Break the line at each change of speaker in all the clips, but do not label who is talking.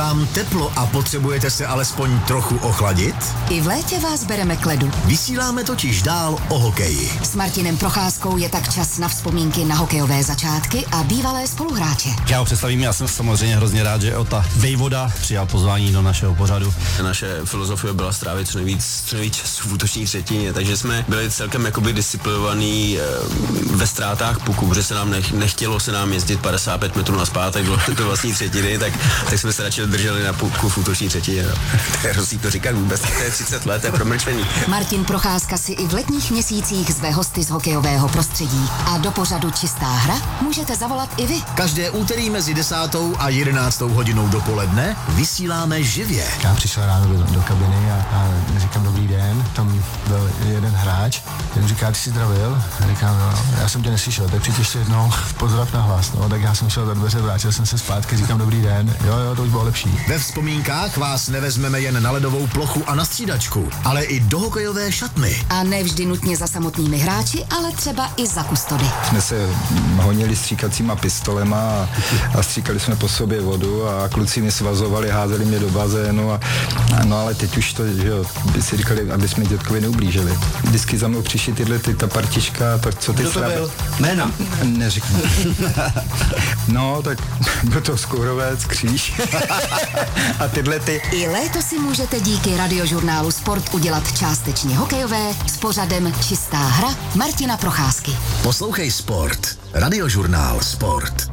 vám teplo a potřebujete se alespoň trochu ochladit?
I v létě vás bereme k ledu.
Vysíláme totiž dál o hokeji.
S Martinem Procházkou je tak čas na vzpomínky na hokejové začátky a bývalé spoluhráče.
Já ho představím, já jsem samozřejmě hrozně rád, že Ota Vejvoda přijal pozvání do našeho pořadu.
Naše filozofie byla strávit co nejvíc času v útoční třetině, takže jsme byli celkem jakoby disciplinovaní ve ztrátách puku, protože se nám nechtělo se nám jezdit 55 metrů nazpátek do vlastní třetiny, tak jsme se radši drželi na puku v útoční třetině. No. To je hrozný to říkat vůbec, to je 30 let, to je promlčení.
Martin Procházka si i v letních měsících zve hosty z hokejového prostředí. A do pořadu Čistá hra můžete zavolat i vy.
Každé úterý mezi 10. a 11. hodinou dopoledne vysíláme živě.
Já přišel ráno do kabiny a říkám dobrý den, tam byl jeden hráč, ten říká, ty jsi zdravil? A říkám, no, já jsem tě neslyšel, tak přijď ještě jednou, pozdrav na hlas, no, tak já jsem šel za dveře, vrátil jsem se zpátky, říkám dobrý den, jo, to už bylo lepší.
Ve vzpomínkách vás nevezmeme jen na ledovou plochu a na střídačku, ale i do hokejové šatny.
A ne vždy nutně za samotnými hráči, ale třeba i za kustody.
Jsme se honili stříkacíma pistolema a stříkali jsme po sobě vodu a kluci mě svazovali, házeli mě do bazénu no ale teď už to, že jo, by si říkali, aby jsme dětkovi neublížili. Vždycky za mnou přišli ta partička, to, co ty
Kdo to byl? Jména?
Neřeknu. No, tak byl to Skourovec, Kříž a tyhle ty.
I léto si můžete díky radiožurnálu Sport udělat částečně hokejové s pořadem Čistá hra Martina Procházky.
Poslouchej Sport. Radiožurnál Sport.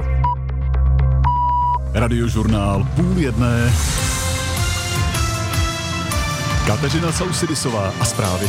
Radiožurnál 12:30. Kateřina Sausidisová a zprávy.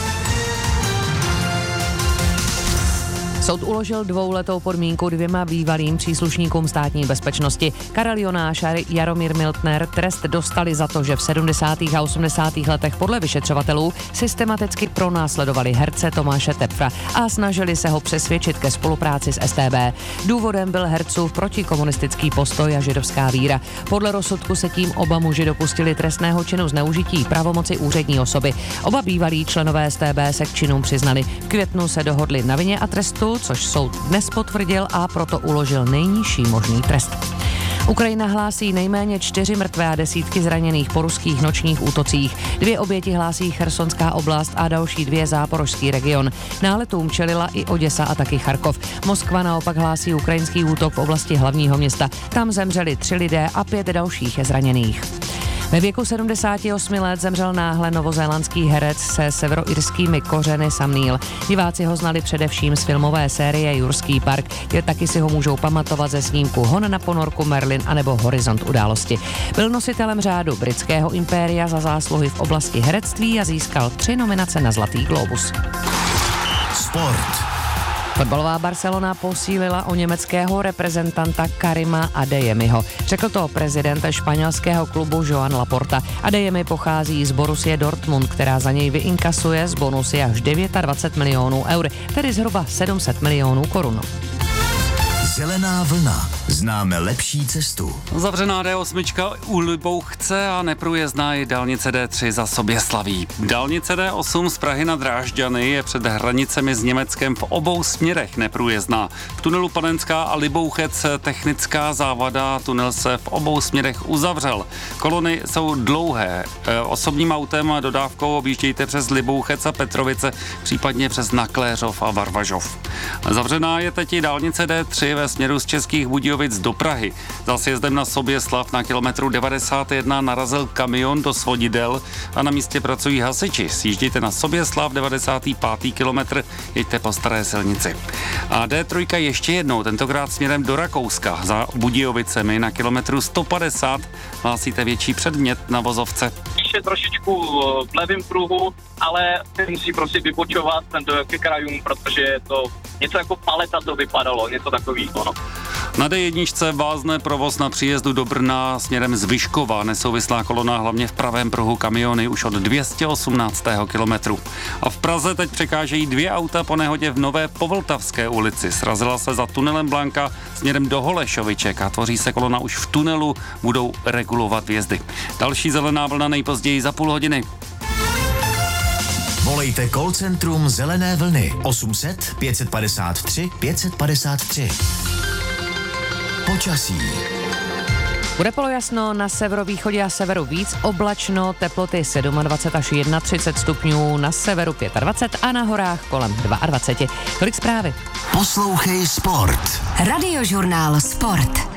Soud uložil 2letou podmínku 2 bývalým příslušníkům státní bezpečnosti. Karel Jonáš a Jaromír Miltner trest dostali za to, že v 70. a 80. letech podle vyšetřovatelů systematicky pronásledovali herce Tomáše Tepfra a snažili se ho přesvědčit ke spolupráci s StB. Důvodem byl hercův protikomunistický postoj a židovská víra. Podle rozsudku se tím oba muži dopustili trestného činu zneužití pravomoci úřední osoby. Oba bývalí členové StB se k činům přiznali. V květnu se dohodli na vině a trestu, což soud dnes potvrdil a proto uložil nejnižší možný trest. Ukrajina hlásí nejméně 4 mrtvé a desítky zraněných po ruských nočních útocích. 2 oběti hlásí Chersonská oblast a další 2 záporožský region. Náletům čelila i Oděsa a taky Charkov. Moskva naopak hlásí ukrajinský útok v oblasti hlavního města. Tam zemřeli 3 lidé a 5 dalších je zraněných. Ve věku 78 let zemřel náhle novozélandský herec se severoirskými kořeny Sam Neill. Diváci ho znali především z filmové série Jurský park, kde taky si ho můžou pamatovat ze snímku Hon na ponorku Merlin anebo Horizont události. Byl nositelem řádu britského impéria za zásluhy v oblasti herectví a získal 3 nominace na Zlatý glóbus.
Sport.
Fotbalová Barcelona posílila o německého reprezentanta Karima Adeyemiho. Řekl to prezident španělského klubu Joan Laporta. Adeyemi pochází z Borussie Dortmund, která za něj vyinkasuje z bonusy až 29 milionů eur, tedy zhruba 700 milionů korun.
Zelená vlna. Známe lepší cestu.
Zavřená D8 u Libouchce a neprůjezdná je dálnice D3 za Soběslaví. Dálnice D8 z Prahy na Drážďany je před hranicemi s Německem v obou směrech neprůjezdná. V tunelu Panenská a Libouchec technická závada, tunel se v obou směrech uzavřel. Kolony jsou dlouhé. Osobním autem a dodávkou objíždějte přes Libouchec a Petrovice, případně přes Nakléřov a Varvažov. Zavřená je teď i dálnice D3 ve směru z Českých Budějovic do Prahy. Za sjezdem na Soběslav na kilometru 91 narazil kamion do svodidel a na místě pracují hasiči. Sjíždějte na Soběslav, 95. kilometr, jeďte po staré silnici. A D3 ještě jednou, tentokrát směrem do Rakouska. Za Budějovicemi na kilometru 150 hlásíte větší předmět na vozovce.
Je trošičku v levém pruhu, ale musí prostě vypočovat tento ke krajům, protože je to něco jako paleta to vypadalo, něco takového. No.
Na D1 vázne provoz na příjezdu do Brna směrem z Vyškova. Nesouvislá kolona hlavně v pravém pruhu kamiony už od 218. kilometru. A v Praze teď překážejí 2 auta po nehodě v Nové Povltavské ulici. Srazila se za tunelem Blanka směrem do Holešoviček a tvoří se kolona už v tunelu, budou regulovat vjezdy. Další zelená vlna nejpozději za půl hodiny.
Volejte call centrum Zelené vlny 800 553 553. Počasí.
Bude polojasno, na severovýchodě a severu víc oblačno, teploty 27 až 31 stupňů, na severu 25 a na horách kolem 22. Tolik zprávy.
Poslouchej Sport.
Radiožurnál Sport.